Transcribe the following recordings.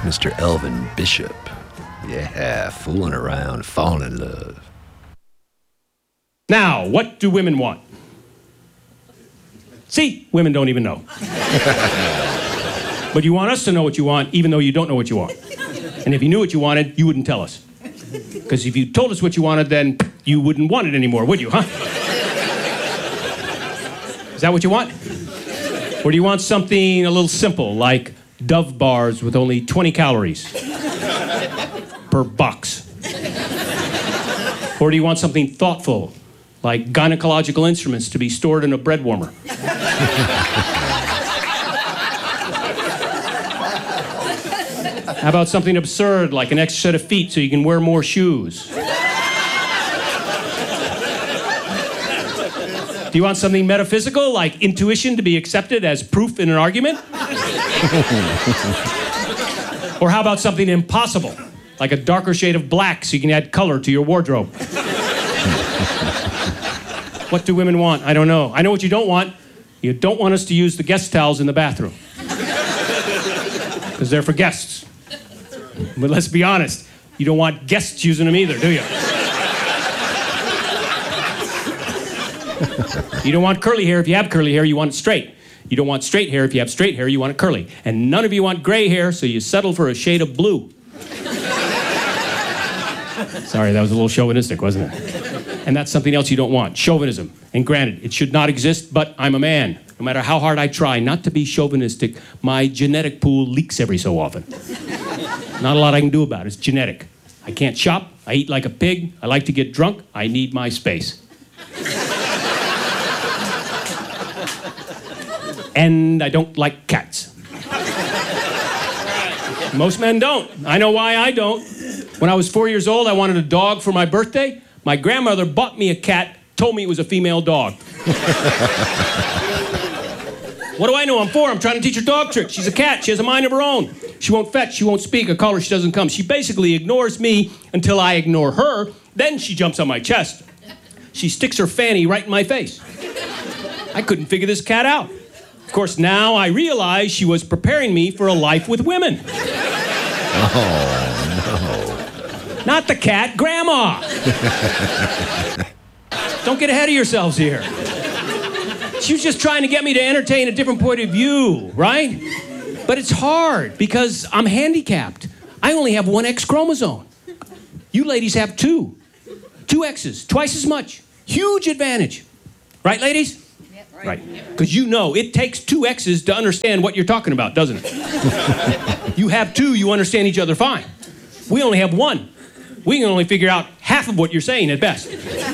Mr. Elvin Bishop. Yeah, fooling around, falling in love. Now, what do women want? See, women don't even know. But you want us to know what you want, even though you don't know what you want. And if you knew what you wanted, you wouldn't tell us. Because if you told us what you wanted, then you wouldn't want it anymore, would you, huh? Is that what you want? Or do you want something a little simple, like Dove bars with only 20 calories per box? Or do you want something thoughtful, like gynecological instruments to be stored in a bread warmer? How about something absurd, like an extra set of feet so you can wear more shoes? Do you want something metaphysical, like intuition to be accepted as proof in an argument? Or how about something impossible, like a darker shade of black so you can add color to your wardrobe? What do women want? I don't know. I know what you don't want. You don't want us to use the guest towels in the bathroom. Because they're for guests. But let's be honest, you don't want guests using them either, do you? You don't want curly hair if you have curly hair, you want it straight. You don't want straight hair if you have straight hair, you want it curly. And none of you want gray hair, so you settle for a shade of blue. Sorry, that was a little chauvinistic, wasn't it? And that's something else you don't want, chauvinism. And granted, it should not exist, but I'm a man. No matter how hard I try not to be chauvinistic, my genetic pool leaks every so often. Not a lot I can do about it. It's genetic. I can't shop. I eat like a pig. I like to get drunk. I need my space. And I don't like cats. Most men don't. I know why I don't. When I was 4 years old, I wanted a dog for my birthday. My grandmother bought me a cat, told me it was a female dog. What do I know? I'm 4. I'm trying to teach her dog tricks. She's a cat. She has a mind of her own. She won't fetch. She won't speak. I call her. She doesn't come. She basically ignores me until I ignore her. Then she jumps on my chest. She sticks her fanny right in my face. I couldn't figure this cat out. Of course, now I realize she was preparing me for a life with women. Oh, no. Not the cat, Grandma. Don't get ahead of yourselves here. She was just trying to get me to entertain a different point of view, right? But it's hard because I'm handicapped. I only have one X chromosome. You ladies have 2. 2 X's, twice as much. Huge advantage. Right, ladies? Yep. Right. Because you know it takes 2 X's to understand what you're talking about, doesn't it? You have 2, you understand each other fine. We only have 1. We can only figure out half of what you're saying at best.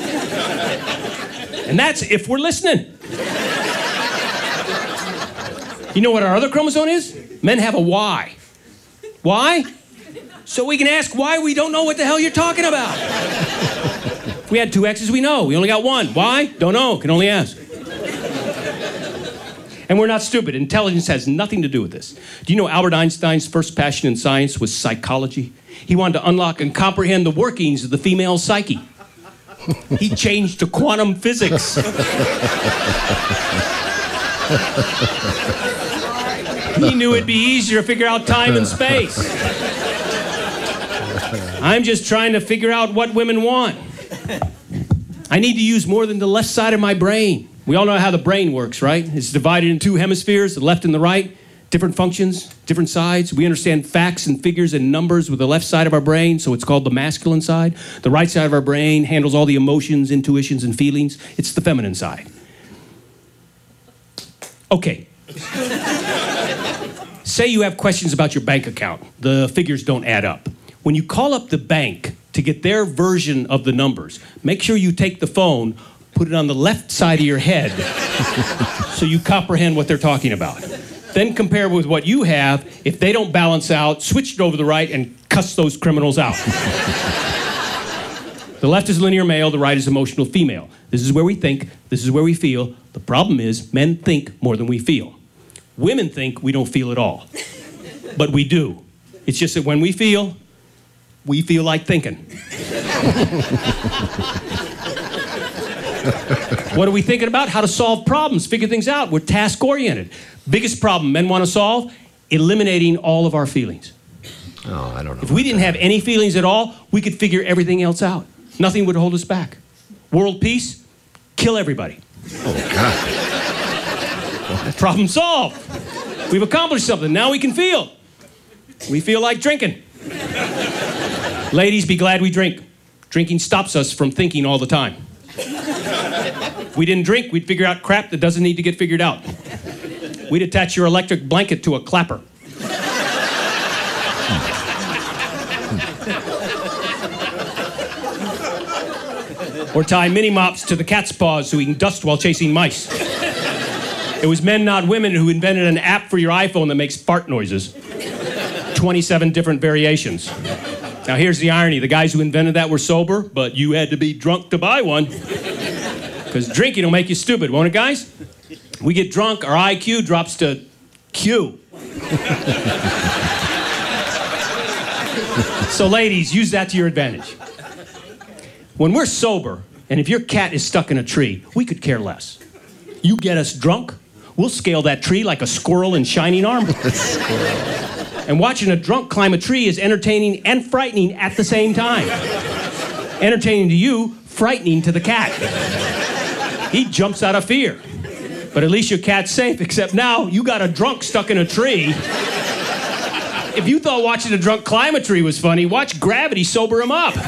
And that's if we're listening. You know what our other chromosome is? Men have a Y. Why? So we can ask why we don't know what the hell you're talking about. If we had 2 X's, we know. We only got 1. Why? Don't know. Can only ask. And we're not stupid. Intelligence has nothing to do with this. Do you know Albert Einstein's first passion in science was psychology? He wanted to unlock and comprehend the workings of the female psyche. He changed to quantum physics. He knew it'd be easier to figure out time and space. I'm just trying to figure out what women want. I need to use more than the left side of my brain. We all know how the brain works, right? It's divided in 2 hemispheres, the left and the right. Different functions, different sides. We understand facts and figures and numbers with the left side of our brain, so it's called the masculine side. The right side of our brain handles all the emotions, intuitions, and feelings. It's the feminine side. Okay. Say you have questions about your bank account. The figures don't add up. When you call up the bank to get their version of the numbers, make sure you take the phone, put it on the left side of your head so you comprehend what they're talking about. Then compare with what you have. If they don't balance out, switch it over to the right and cuss those criminals out. The left is linear male, the right is emotional female. This is where we think, this is where we feel. The problem is men think more than we feel. Women think we don't feel at all. But we do. It's just that when we feel like thinking. What are we thinking about? How to solve problems, figure things out. We're task-oriented. Biggest problem men want to solve? Eliminating all of our feelings. Oh, I don't know. If we didn't have any feelings at all, we could figure everything else out. Nothing would hold us back. World peace, kill everybody. Oh, God. Problem solved. We've accomplished something. Now we can feel. We feel like drinking. Ladies, be glad we drink. Drinking stops us from thinking all the time. If we didn't drink, we'd figure out crap that doesn't need to get figured out. We'd attach your electric blanket to a clapper. Or tie mini mops to the cat's paws so he can dust while chasing mice. It was men, not women, who invented an app for your iPhone that makes fart noises. 27 different variations. Now here's the irony. The guys who invented that were sober, but you had to be drunk to buy one. Because drinking will make you stupid, won't it, guys? We get drunk, our IQ drops to Q. So ladies, use that to your advantage. When we're sober, and if your cat is stuck in a tree, we could care less. You get us drunk, we'll scale that tree like a squirrel in shining armor. And watching a drunk climb a tree is entertaining and frightening at the same time. Entertaining to you, frightening to the cat. He jumps out of fear. But at least your cat's safe, except now you got a drunk stuck in a tree. If you thought watching a drunk climb a tree was funny, watch gravity sober him up.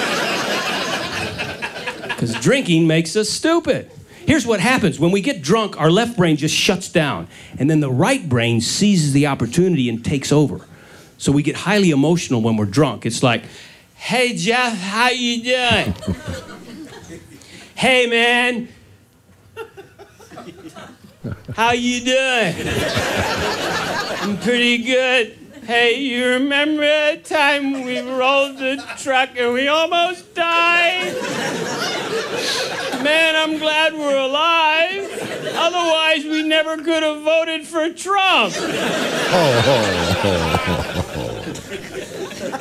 Because drinking makes us stupid. Here's what happens. When we get drunk, our left brain just shuts down. And then the right brain seizes the opportunity and takes over. So we get highly emotional when we're drunk. It's like, hey, Jeff, how you doing? Hey, man. How you doing? I'm pretty good. Hey, you remember that time we rolled the truck and we almost died? Man, I'm glad we're alive. Otherwise, we never could have voted for Trump.